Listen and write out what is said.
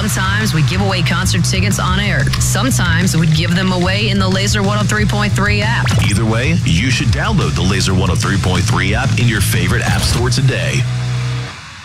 Sometimes we give away concert tickets on air. Sometimes we give them away in the Laser 103.3 app. Either way, you should download the Laser 103.3 app in your favorite app store today.